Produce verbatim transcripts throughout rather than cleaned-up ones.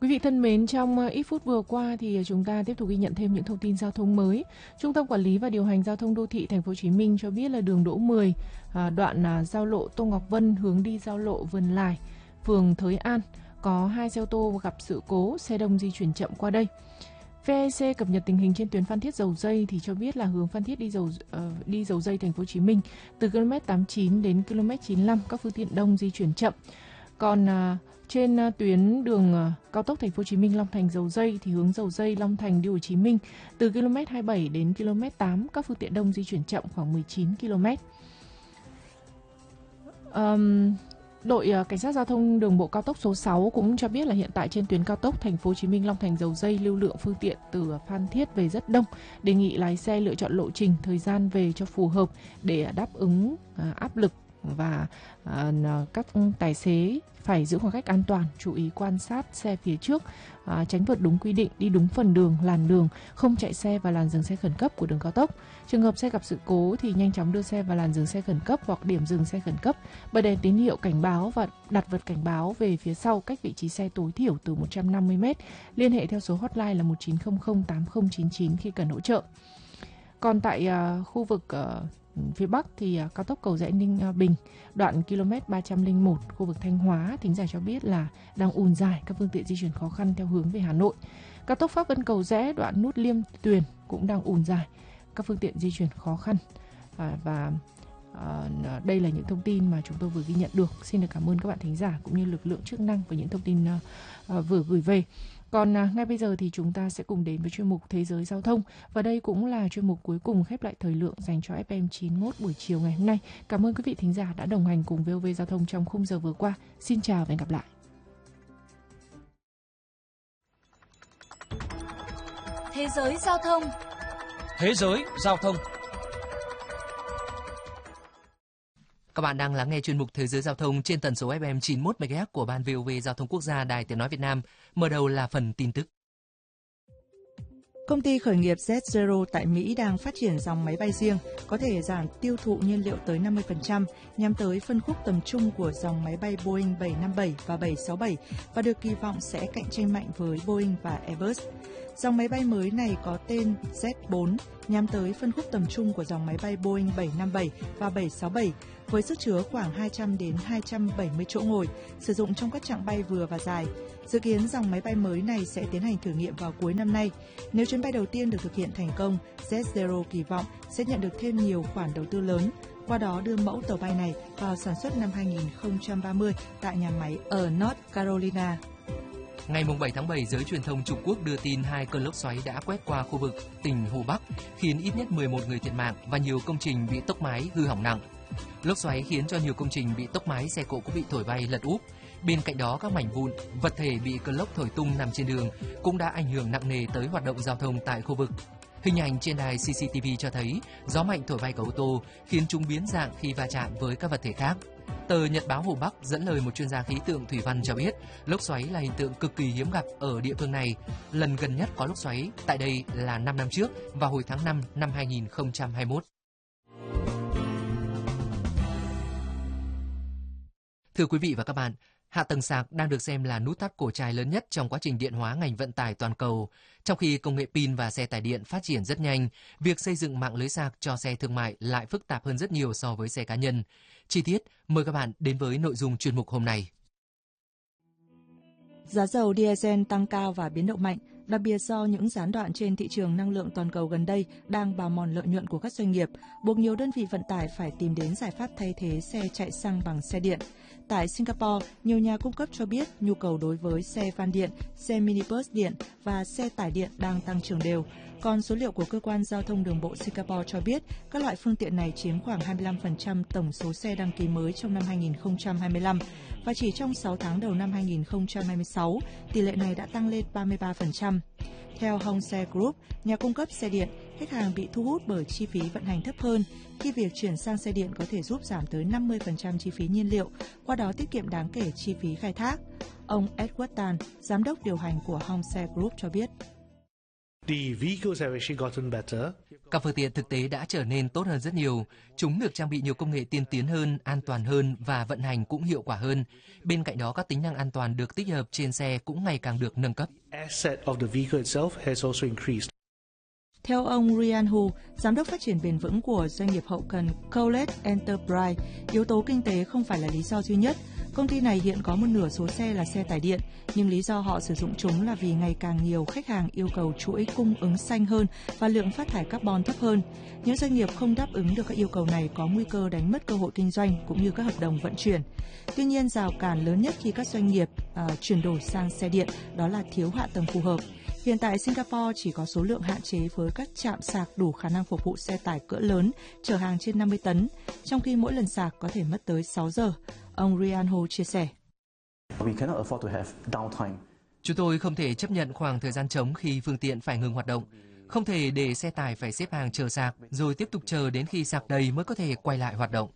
Quý vị thân mến, trong ít phút vừa qua thì chúng ta tiếp tục ghi nhận thêm những thông tin giao thông mới. Trung tâm Quản lý và Điều hành Giao thông Đô thị Thành phố Hồ Chí Minh cho biết là đường Đỗ mười, đoạn giao lộ Tô Ngọc Vân hướng đi giao lộ Vườn Lài, phường Thới An có hai xe ô tô gặp sự cố, xe đông di chuyển chậm qua đây. vê e xê cập nhật tình hình trên tuyến Phan Thiết Dầu Giây thì cho biết là hướng Phan Thiết đi dầu uh, đi Dầu Giây Thành phố Hồ Chí Minh từ km tám mươi chín đến km chín mươi lăm các phương tiện đông di chuyển chậm. Còn uh, trên uh, tuyến đường uh, cao tốc Thành phố Hồ Chí Minh Long Thành Dầu Giây thì hướng Dầu Giây Long Thành đi Hồ Chí Minh từ km hai mươi bảy đến km tám các phương tiện đông di chuyển chậm khoảng mười chín ki lô mét. Um, Đội Cảnh sát Giao thông Đường bộ cao tốc số sáu cũng cho biết là hiện tại trên tuyến cao tốc Thành phố Hồ Chí Minh Long Thành Dầu Giây lưu lượng phương tiện từ Phan Thiết về rất đông, đề nghị lái xe lựa chọn lộ trình thời gian về cho phù hợp để đáp ứng áp lực, và các tài xế phải giữ khoảng cách an toàn, chú ý quan sát xe phía trước, à, tránh vượt đúng quy định, đi đúng phần đường, làn đường, không chạy xe vào làn dừng xe khẩn cấp của đường cao tốc. Trường hợp xe gặp sự cố thì nhanh chóng đưa xe vào làn dừng xe khẩn cấp hoặc điểm dừng xe khẩn cấp, bật đèn tín hiệu cảnh báo và đặt vật cảnh báo về phía sau cách vị trí xe tối thiểu từ một trăm năm mươi mét. Liên hệ theo số hotline là một chín không không tám không chín chín khi cần hỗ trợ. Còn tại uh, khu vực uh, phía Bắc thì uh, cao tốc Cầu Giẽ Ninh uh, Bình, đoạn km ba trăm lẻ một, khu vực Thanh Hóa, thính giả cho biết là đang ùn dài, các phương tiện di chuyển khó khăn theo hướng về Hà Nội. Cao tốc Pháp Vân Cầu Giẽ, đoạn nút Liêm Tuyền cũng đang ùn dài, các phương tiện di chuyển khó khăn. À, và uh, đây là những thông tin mà chúng tôi vừa ghi nhận được. Xin được cảm ơn các bạn thính giả cũng như lực lượng chức năng với những thông tin uh, uh, vừa gửi về. Còn à, ngay bây giờ thì chúng ta sẽ cùng đến với chuyên mục Thế giới Giao thông. Và đây cũng là chuyên mục cuối cùng khép lại thời lượng dành cho ép em chín mươi mốt buổi chiều ngày hôm nay. Cảm ơn quý vị thính giả đã đồng hành cùng vê o vê Giao thông trong khung giờ vừa qua. Xin chào và hẹn gặp lại. Thế giới Giao thông. Thế giới Giao thông. Các bạn đang lắng nghe chuyên mục Thế giới Giao thông trên tần số ép em chín mươi mốt mê ga héc của Ban vê o vê Giao thông Quốc gia Đài Tiếng nói Việt Nam. Mở đầu là phần tin tức. Công ty khởi nghiệp Z Zero tại Mỹ đang phát triển dòng máy bay riêng, có thể giảm tiêu thụ nhiên liệu tới năm mươi phần trăm, nhắm tới phân khúc tầm trung của dòng máy bay Boeing bảy năm bảy và bảy sáu bảy và được kỳ vọng sẽ cạnh tranh mạnh với Boeing và Airbus. Dòng máy bay mới này có tên Z bốn, nhắm tới phân khúc tầm trung của dòng máy bay Boeing bảy năm bảy và bảy sáu bảy, với sức chứa khoảng hai trăm đến hai trăm bảy mươi chỗ ngồi, sử dụng trong các chặng bay vừa và dài. Dự kiến dòng máy bay mới này sẽ tiến hành thử nghiệm vào cuối năm nay. Nếu chuyến bay đầu tiên được thực hiện thành công, Z Zero kỳ vọng sẽ nhận được thêm nhiều khoản đầu tư lớn, qua đó đưa mẫu tàu bay này vào sản xuất năm hai không ba mươi tại nhà máy ở North Carolina. Ngày bảy tháng bảy, giới truyền thông Trung Quốc đưa tin hai cơn lốc xoáy đã quét qua khu vực tỉnh Hồ Bắc, khiến ít nhất mười một người thiệt mạng và nhiều công trình bị tốc mái hư hỏng nặng. Lốc xoáy khiến cho nhiều công trình bị tốc mái, xe cộ cũng bị thổi bay lật úp. Bên cạnh đó, các mảnh vụn, vật thể bị cơn lốc thổi tung nằm trên đường cũng đã ảnh hưởng nặng nề tới hoạt động giao thông tại khu vực. Hình ảnh trên đài xê xê tê vê cho thấy gió mạnh thổi bay cả ô tô, khiến chúng biến dạng khi va chạm với các vật thể khác. Tờ Nhật báo Hồ Bắc dẫn lời một chuyên gia khí tượng thủy văn cho biết, lốc xoáy là hiện tượng cực kỳ hiếm gặp ở địa phương này. Lần gần nhất có lốc xoáy tại đây là năm năm trước, vào hồi tháng năm năm hai không hai mốt. Thưa quý vị và các bạn, hạ tầng sạc đang được xem là nút thắt cổ trai lớn nhất trong quá trình điện hóa ngành vận tải toàn cầu. Trong khi công nghệ pin và xe tải điện phát triển rất nhanh, việc xây dựng mạng lưới sạc cho xe thương mại lại phức tạp hơn rất nhiều so với xe cá nhân. Chi tiết, mời các bạn đến với nội dung chuyên mục hôm nay. Giá dầu diesel tăng cao và biến động mạnh, đặc biệt do những gián đoạn trên thị trường năng lượng toàn cầu gần đây đang bào mòn lợi nhuận của các doanh nghiệp, buộc nhiều đơn vị vận tải phải tìm đến giải pháp thay thế xe chạy xăng bằng xe điện. Tại Singapore, nhiều nhà cung cấp cho biết nhu cầu đối với xe van điện, xe minibus điện và xe tải điện đang tăng trưởng đều. Còn số liệu của cơ quan giao thông đường bộ Singapore cho biết các loại phương tiện này chiếm khoảng hai mươi lăm phần trăm tổng số xe đăng ký mới trong năm hai không hai lăm và chỉ trong sáu tháng đầu năm hai không hai sáu, tỷ lệ này đã tăng lên ba mươi ba phần trăm. Theo Hongse Group, nhà cung cấp xe điện, khách hàng bị thu hút bởi chi phí vận hành thấp hơn, khi việc chuyển sang xe điện có thể giúp giảm tới năm mươi phần trăm chi phí nhiên liệu, qua đó tiết kiệm đáng kể chi phí khai thác. Ông Edward Tan, giám đốc điều hành của Hongse Group cho biết. Các phương tiện thực tế đã trở nên tốt hơn rất nhiều. Chúng được trang bị nhiều công nghệ tiên tiến hơn, an toàn hơn và vận hành cũng hiệu quả hơn. Bên cạnh đó, các tính năng an toàn được tích hợp trên xe cũng ngày càng được nâng cấp. Theo ông Ryan Hu, giám đốc phát triển bền vững của doanh nghiệp hậu cần Collette Enterprise, yếu tố kinh tế không phải là lý do duy nhất. Công ty này hiện có một nửa số xe là xe tải điện, nhưng lý do họ sử dụng chúng là vì ngày càng nhiều khách hàng yêu cầu chuỗi cung ứng xanh hơn và lượng phát thải carbon thấp hơn. Những doanh nghiệp không đáp ứng được các yêu cầu này có nguy cơ đánh mất cơ hội kinh doanh cũng như các hợp đồng vận chuyển. Tuy nhiên, rào cản lớn nhất khi các doanh nghiệp uh, chuyển đổi sang xe điện đó là thiếu hạ tầng phù hợp. Hiện tại, Singapore chỉ có số lượng hạn chế với các trạm sạc đủ khả năng phục vụ xe tải cỡ lớn chở hàng trên năm mươi tấn, trong khi mỗi lần sạc có thể mất tới sáu giờ. Ông Ryan Ho chia sẻ. Chúng tôi không thể chấp nhận khoảng thời gian trống khi phương tiện phải ngừng hoạt động. Không thể để xe tải phải xếp hàng chờ sạc rồi tiếp tục chờ đến khi sạc đầy mới có thể quay lại hoạt động.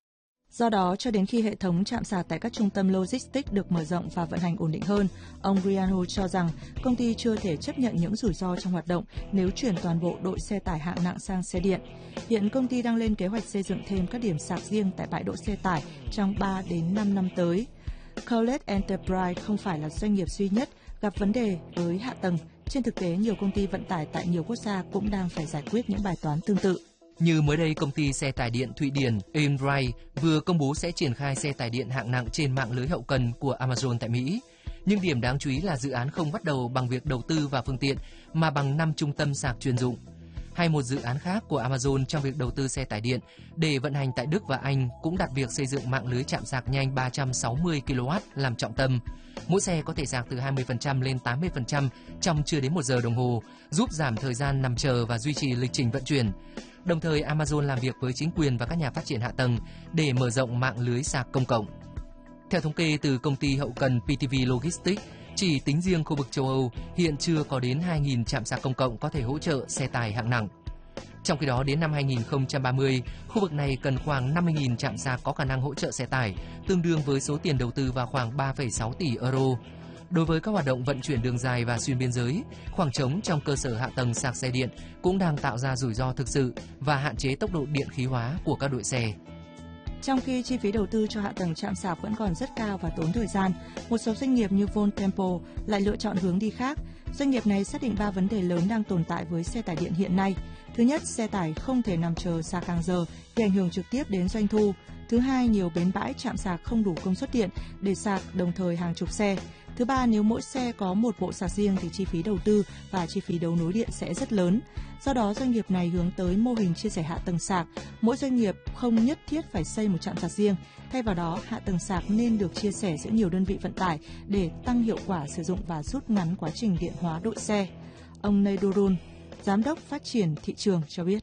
Do đó, cho đến khi hệ thống trạm sạc tại các trung tâm logistics được mở rộng và vận hành ổn định hơn, ông Ryan Ho cho rằng công ty chưa thể chấp nhận những rủi ro trong hoạt động nếu chuyển toàn bộ đội xe tải hạng nặng sang xe điện. Hiện công ty đang lên kế hoạch xây dựng thêm các điểm sạc riêng tại bãi đỗ xe tải trong ba đến năm năm tới. Collette Enterprise không phải là doanh nghiệp duy nhất gặp vấn đề với hạ tầng. Trên thực tế, nhiều công ty vận tải tại nhiều quốc gia cũng đang phải giải quyết những bài toán tương tự. Như mới đây, công ty xe tải điện Thụy Điển Einride vừa công bố sẽ triển khai xe tải điện hạng nặng trên mạng lưới hậu cần của Amazon tại Mỹ. Nhưng điểm đáng chú ý là dự án không bắt đầu bằng việc đầu tư vào phương tiện mà bằng năm trung tâm sạc chuyên dụng. Hay một dự án khác của Amazon trong việc đầu tư xe tải điện để vận hành tại Đức và Anh cũng đặt việc xây dựng mạng lưới chạm sạc nhanh ba trăm sáu mươi ki lô oát làm trọng tâm. Mỗi xe có thể sạc từ hai mươi phần trăm lên tám mươi phần trăm trong chưa đến một giờ đồng hồ, giúp giảm thời gian nằm chờ và duy trì lịch trình vận chuyển. Đồng thời, Amazon làm việc với chính quyền và các nhà phát triển hạ tầng để mở rộng mạng lưới sạc công cộng. Theo thống kê từ công ty hậu cần pê tê vê Logistics, chỉ tính riêng khu vực châu Âu hiện chưa có đến hai nghìn trạm sạc công cộng có thể hỗ trợ xe tải hạng nặng. Trong khi đó, đến năm hai nghìn không trăm ba mươi, khu vực này cần khoảng năm mươi nghìn trạm sạc có khả năng hỗ trợ xe tải, tương đương với số tiền đầu tư vào khoảng ba phẩy sáu tỷ euro. Đối với các hoạt động vận chuyển đường dài và xuyên biên giới, khoảng trống trong cơ sở hạ tầng sạc xe điện cũng đang tạo ra rủi ro thực sự và hạn chế tốc độ điện khí hóa của các đội xe. Trong khi chi phí đầu tư cho hạ tầng trạm sạc vẫn còn rất cao và tốn thời gian, một số doanh nghiệp như Voltempo lại lựa chọn hướng đi khác. Doanh nghiệp này xác định ba vấn đề lớn đang tồn tại với xe tải điện hiện nay. Thứ nhất, xe tải không thể nằm chờ sạc hàng giờ thì ảnh hưởng trực tiếp đến doanh thu. Thứ hai, nhiều bến bãi trạm sạc không đủ công suất điện để sạc đồng thời hàng chục xe. Thứ ba, nếu mỗi xe có một bộ sạc riêng thì chi phí đầu tư và chi phí đấu nối điện sẽ rất lớn. Do đó, doanh nghiệp này hướng tới mô hình chia sẻ hạ tầng sạc. Mỗi doanh nghiệp không nhất thiết phải xây một trạm sạc riêng. Thay vào đó, hạ tầng sạc nên được chia sẻ giữa nhiều đơn vị vận tải để tăng hiệu quả sử dụng và rút ngắn quá trình điện hóa đội xe. Ông Neidorun, giám đốc phát triển thị trường cho biết.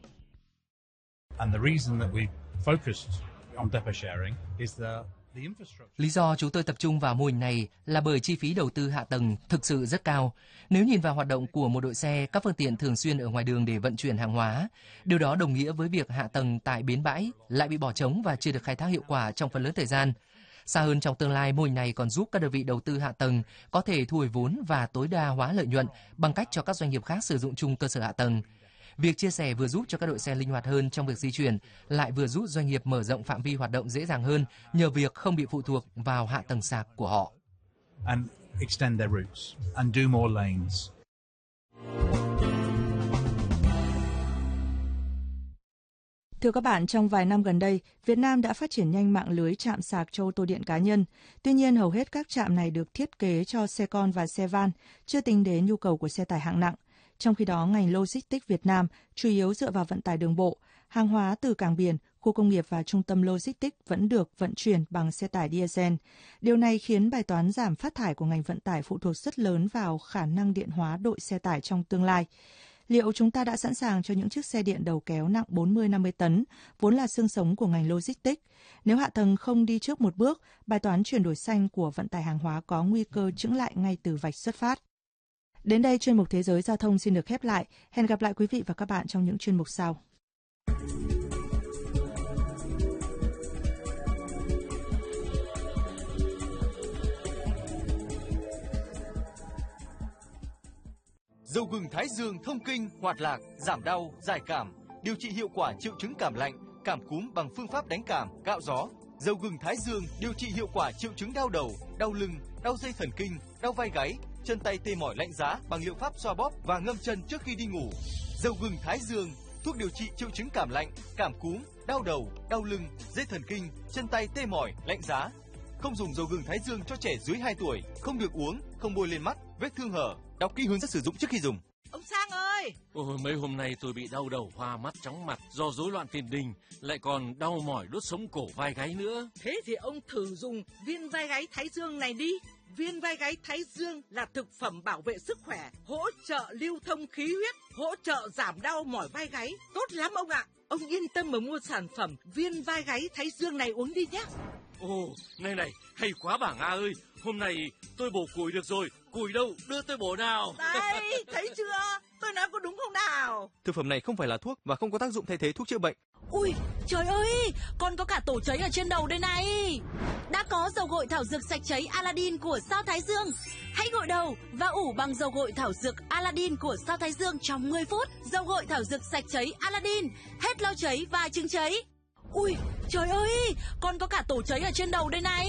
Lý do chúng tôi tập trung vào mô hình này là bởi chi phí đầu tư hạ tầng thực sự rất cao. Nếu nhìn vào hoạt động của một đội xe, các phương tiện thường xuyên ở ngoài đường để vận chuyển hàng hóa, điều đó đồng nghĩa với việc hạ tầng tại bến bãi lại bị bỏ trống và chưa được khai thác hiệu quả trong phần lớn thời gian. Xa hơn trong tương lai, mô hình này còn giúp các đơn vị đầu tư hạ tầng có thể thu hồi vốn và tối đa hóa lợi nhuận bằng cách cho các doanh nghiệp khác sử dụng chung cơ sở hạ tầng. Việc chia sẻ vừa giúp cho các đội xe linh hoạt hơn trong việc di chuyển, lại vừa giúp doanh nghiệp mở rộng phạm vi hoạt động dễ dàng hơn nhờ việc không bị phụ thuộc vào hạ tầng sạc của họ. And extend their routes and do more lanes. Thưa các bạn, trong vài năm gần đây, Việt Nam đã phát triển nhanh mạng lưới trạm sạc cho ô tô điện cá nhân. Tuy nhiên, hầu hết các trạm này được thiết kế cho xe con và xe van, chưa tính đến nhu cầu của xe tải hạng nặng. Trong khi đó, ngành logistics Việt Nam chủ yếu dựa vào vận tải đường bộ. Hàng hóa từ cảng biển, khu công nghiệp và trung tâm logistics vẫn được vận chuyển bằng xe tải diesel. Điều này khiến bài toán giảm phát thải của ngành vận tải phụ thuộc rất lớn vào khả năng điện hóa đội xe tải trong tương lai. Liệu chúng ta đã sẵn sàng cho những chiếc xe điện đầu kéo nặng bốn mươi đến năm mươi tấn, vốn là xương sống của ngành logistics? Nếu hạ tầng không đi trước một bước, bài toán chuyển đổi xanh của vận tải hàng hóa có nguy cơ chững lại ngay từ vạch xuất phát. Đến đây, chuyên mục Thế giới Giao thông xin được khép lại. Hẹn gặp lại quý vị và các bạn trong những chuyên mục sau. Dầu gừng Thái Dương thông kinh, hoạt lạc, giảm đau, giải cảm, điều trị hiệu quả triệu chứng cảm lạnh, cảm cúm bằng phương pháp đánh cảm, gạo gió. Dầu gừng Thái Dương điều trị hiệu quả triệu chứng đau đầu, đau lưng, đau dây thần kinh, đau vai gáy, chân tay tê mỏi lạnh giá bằng liệu pháp xoa bóp và ngâm chân trước khi đi ngủ. Dầu gừng Thái Dương, thuốc điều trị triệu chứng cảm lạnh, cảm cúm, đau đầu, đau lưng, dây thần kinh, chân tay tê mỏi, lạnh giá. Không dùng dầu gừng Thái Dương cho trẻ dưới hai tuổi, không được uống, không bôi lên mắt, vết thương hở. Đọc kỹ hướng dẫn sử dụng trước khi dùng. Ông Sang ơi! Ôi, mấy hôm nay tôi bị đau đầu, hoa mắt, chóng mặt do rối loạn tiền đình, lại còn đau mỏi đốt sống cổ vai gáy nữa. Thế thì ông thử dùng viên vai gáy Thái Dương này đi. Viên vai gáy Thái Dương là thực phẩm bảo vệ sức khỏe, hỗ trợ lưu thông khí huyết, hỗ trợ giảm đau mỏi vai gáy. Tốt lắm ông ạ! Ông yên tâm mà mua sản phẩm viên vai gáy Thái Dương này uống đi nhé. Ồ, này này, hay quá bà Nga ơi, hôm nay tôi bổ củi được rồi, củi đâu, đưa tôi bổ nào. Đây, thấy chưa? Tôi nói có đúng không nào? Thực phẩm này không phải là thuốc và không có tác dụng thay thế thuốc chữa bệnh. Ui, trời ơi, con có cả tổ cháy ở trên đầu đây này. Đã có dầu gội thảo dược sạch cháy Aladdin của Sao Thái Dương. Hãy gội đầu và ủ bằng dầu gội thảo dược Aladdin của Sao Thái Dương trong mười phút. Dầu gội thảo dược sạch cháy Aladdin, hết lau cháy và chứng cháy. Ui, trời ơi, con có cả tổ cháy ở trên đầu đây này.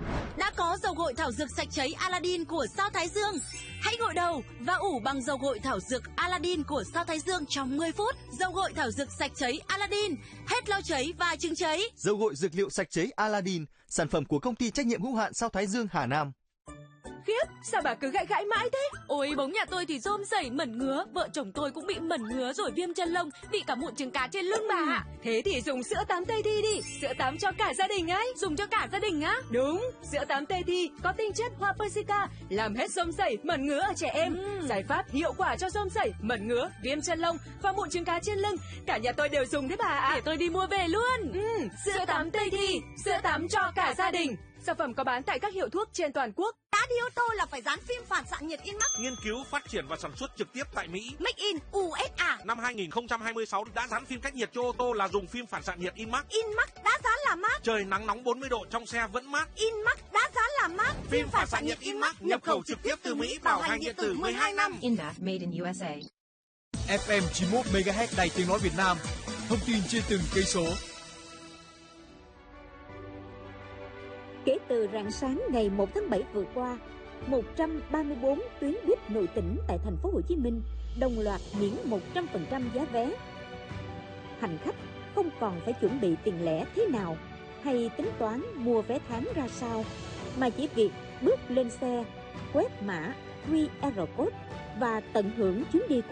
Đã có dầu gội thảo dược sạch cháy Aladdin của Sao Thái Dương. Hãy gội đầu và ủ bằng dầu gội thảo dược Aladdin của Sao Thái Dương trong mười phút. Dầu gội thảo dược sạch cháy Aladdin, hết lau cháy và chứng cháy. Dầu gội dược liệu sạch cháy Aladdin, sản phẩm của công ty trách nhiệm hữu hạn Sao Thái Dương Hà Nam. Khiếp, sao bà cứ gãi gãi mãi thế? Ôi, bóng nhà tôi thì rôm rẩy mẩn ngứa, vợ chồng tôi cũng bị mẩn ngứa rồi viêm chân lông, bị cả mụn trứng cá trên lưng bà ạ. Thế thì dùng sữa tắm Tây Thi đi, sữa tắm cho cả gia đình ấy. Dùng cho cả gia đình á? Đúng, sữa tắm Tây Thi có tinh chất hoa persica, làm hết rôm rẩy, mẩn ngứa ở trẻ em. Ừ. Giải pháp hiệu quả cho rôm rẩy, mẩn ngứa, viêm chân lông và mụn trứng cá trên lưng. Cả nhà tôi đều dùng đấy bà ạ. Để tôi đi mua về luôn. Ừ, sữa tắm Tây Thi, sữa tắm cho cả gia đình. Sản phẩm có bán tại các hiệu thuốc trên toàn quốc. Đã đi ô tô là phải dán phim phản xạ nhiệt Inmax. Nghiên cứu, phát triển và sản xuất trực tiếp tại Mỹ. Make in u ét a. Năm hai nghìn không trăm hai mươi sáu đã dán phim cách nhiệt cho ô tô là dùng phim phản xạ nhiệt Inmax. Inmax đã dán là mát. Trời nắng nóng bốn mươi độ trong xe vẫn mát. Inmax đã dán là mát. Phim phản xạ nhiệt Inmax nhập khẩu trực tiếp từ Mỹ, bảo hành điện tử mười hai năm. Inmax made in u ét a. ép em chín mươi mốt mê ga héc Đài Tiếng nói Việt Nam. Thông tin trên từng cây số. Kể từ rạng sáng ngày một tháng bảy vừa qua, một trăm ba mươi tư tuyến buýt nội tỉnh tại thành phố Hồ Chí Minh đồng loạt miễn một trăm phần trăm giá vé. Hành khách không còn phải chuẩn bị tiền lẻ thế nào hay tính toán mua vé tháng ra sao, mà chỉ việc bước lên xe, quét mã quy rờ code và tận hưởng chuyến đi